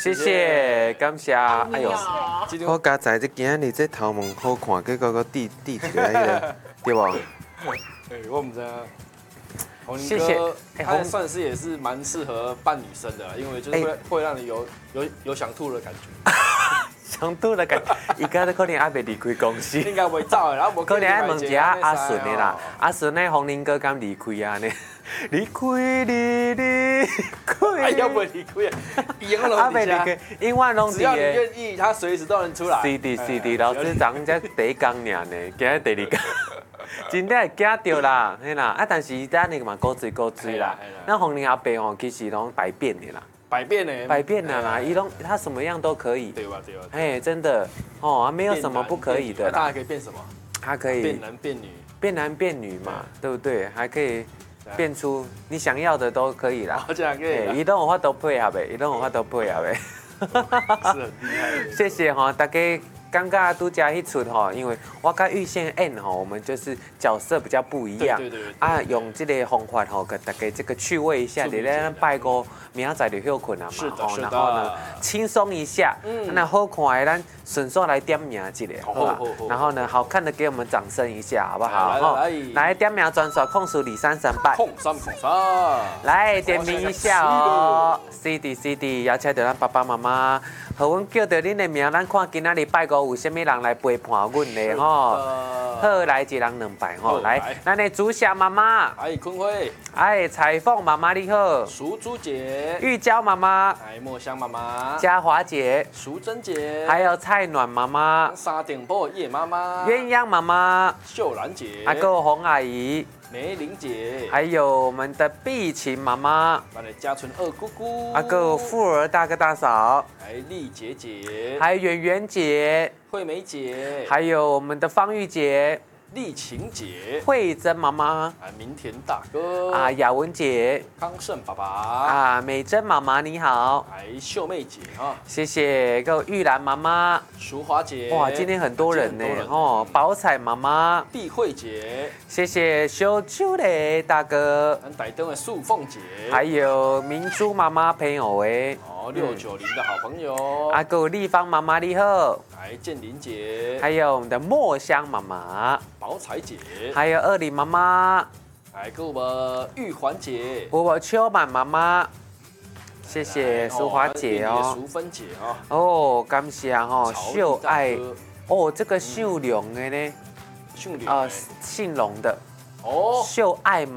谢谢，感谢。哎呦， 我刚才这今日这头毛好看，结果个滴一个迄个，对不？ 我们的红谢谢哥，他算是也是蛮适合扮女生的，因为就是会让你有想吐的感觉。 想吐的感觉，伊家可能还未离开公司。 应该袂走的，然后可能爱问一下阿顺的啦，阿顺的红林哥刚离开啊呢？离开你离开。 哎呀，袂离开啊！伊阿未离开，因为拢只要你愿意，他随时都能出来。 CD，老师昨才第一工尔呢，今日第二工。真正会惊到啦，嘿啦，啊，但是咱那个嘛，高追啦。那红林阿伯吼，其实拢百变的啦。 百变呢？ 百变的啦，伊拢他什么样都可以。 对吧？ 哎，真的哦，没有什么不可以的。 他还可以变什么？ 他可以变男变女。 变男变女嘛，对不对？还可以变出你想要的都可以啦。 这样可以。 伊拢有法度配合的，伊拢有法度配合的。 是很厉害。 谢谢哈，大家。刚刚都加一出哈，因为我跟玉线 N 哈，我们就是角色比较不一样， 对啊，用这个方法哈，给大家这个趣味一下，你咧拜个明仔载就休困了嘛， 是的， 然后呢，轻松一下，那好看的咱顺手来点名一个，好吧？然后呢，好看的给我们掌声一下，好不好？来点名专属控诉李3338， 控3， 来点名一下哦 ，CD，邀请到咱爸爸妈妈。和阮叫到恁的名，咱看今仔日拜五有啥物人来陪伴阮的吼。好，来一人2拜吼，来，咱的朱霞妈妈， 哎，坤辉， 哎，彩凤妈妈你好， 淑珠姐， 玉娇妈妈， 哎，墨香妈妈， 嘉华姐， 淑珍姐， 还有蔡暖妈妈， 沙顶波叶妈妈， 鸳鸯妈妈， 秀兰姐， 还有洪阿姨。 梅玲姐， 还有我们的碧琴妈妈， 我的家村二姑姑， 还有富儿大哥大嫂， 还有丽姐姐， 还有圆圆姐， 惠美姐， 还有我们的方玉姐。 丽琴姐、 慧珍妈妈、 明田大哥、 雅文姐、 康胜爸爸、 美珍妈妈你好， 秀妹姐哈， 谢谢各位玉兰妈妈、 淑华姐， 哇，今天很多人呢哦，宝彩妈妈、 碧慧姐， 谢谢修秋嘞大哥， 台东的素凤姐， 还有明珠妈妈朋友哎 ，690的好朋友， 各位立方妈妈你好。 建林姐， 还有我们的墨香妈妈， 宝彩姐， 还有二里妈妈， 还有我们玉环姐， 我秋满妈妈，谢谢淑华姐哦， 淑芬姐哦， 哦，感谢哈，秀爱哦，这个秀龙的呢， 秀龙姓龙的哦， 秀爱。